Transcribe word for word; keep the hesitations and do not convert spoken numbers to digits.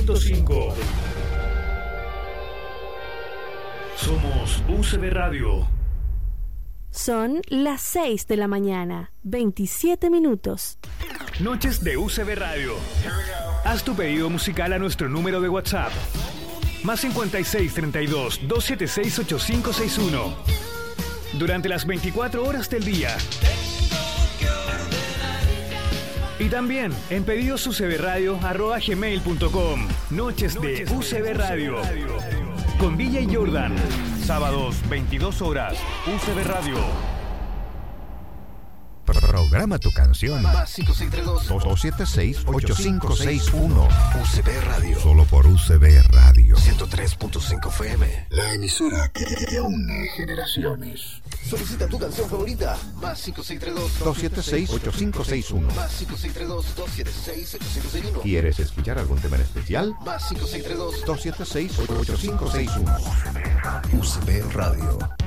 punto cinco. Somos U C B Radio. Son las seis de la mañana, veintisiete minutos. Noches de U C B Radio. Haz tu pedido musical a nuestro número de WhatsApp. Más cincuenta y seis, treinta y dos, doscientos setenta y seis, ochenta y cinco sesenta y uno. Durante las veinticuatro horas del día. Y también en pedidos u c b radio arroba gmail punto com. Noches de U C B Radio. Con Villa y Jordan. Sábados, veintidós horas. U C B Radio. Programa tu canción. Más cinco seis tres dos, dos siete seis, ocho cinco seis uno. U C B Radio. Solo por U C B Radio. ciento tres punto cinco F M. La emisora que, que une generaciones. Solicita tu canción favorita. Más cinco seis tres dos, dos siete seis, ocho cinco seis uno. Más cinco seis tres dos, dos siete seis, ocho cinco seis uno. ¿Quieres escuchar algún tema en especial? Más cinco seis tres dos, dos siete seis, ocho cinco seis uno. U C B Radio.